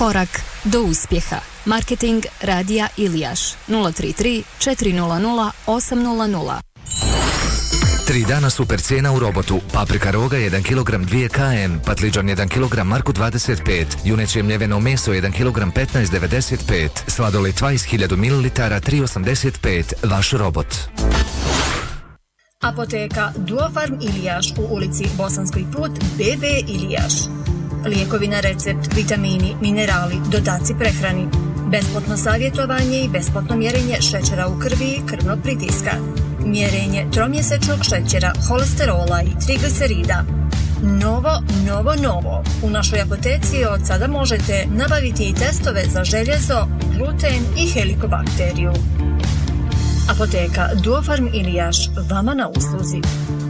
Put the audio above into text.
Korak do uspjeha. Marketing Radija Ilijaš 033 400 800. 3 dana super cijena u Robotu. Paprika roga 1 kg 2 kn, patliđan 1 kg Marku 25, juneće mljeveno meso 1 kg 15,95, sladoled Weiss 1000 ml 3,85. Vaš Robot. Apoteka Duofarm Ilijaš u ulici Bosanski put BB Ilijaš. Lijekovi na recept, vitamini, minerali, dodaci prehrani. Besplatno savjetovanje i besplatno mjerenje šećera u krvi i krvnog pritiska. Mjerenje tromjesečnog šećera, holesterola i triglicerida. Novo. U našoj apoteci od sada možete nabaviti i testove za željezo, gluten i helikobakteriju. Apoteka Duofarm Ilijaš, vama na usluzi.